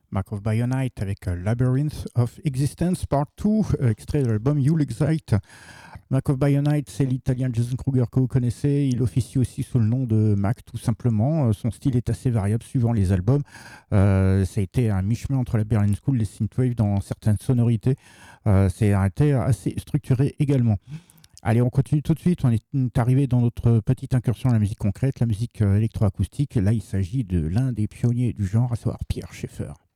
Mark of Bionite avec Labyrinth of Existence Part 2, extrait de l'album You'll Excite. Mark of Bionite, c'est l'italien Jason Kruger que vous connaissez. Il officie aussi sous le nom de Mac, tout simplement. Son style est assez variable suivant les albums. Ça a été un mi-chemin entre la Berlin School et les Synthwave dans certaines sonorités. C'est été assez structuré également. Allez, on continue tout de suite. On est arrivé dans notre petite incursion à la musique concrète, la musique électroacoustique. Là, il s'agit de l'un des pionniers du genre, à savoir Pierre Schaeffer.